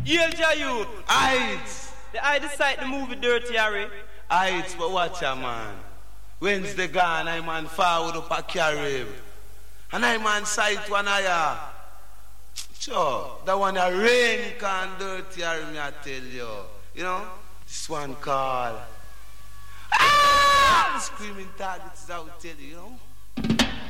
Yelja youth. Aight. I decide the movie Dirty Harry. Aight, but watch ya, man. Wednesday gone, I man forward up a carib. And I man sight one aya. Sure, that one a rain can Dirty Harry, me I tell you. You know, this one call. Ah! Screaming targets, I will tell you, you know.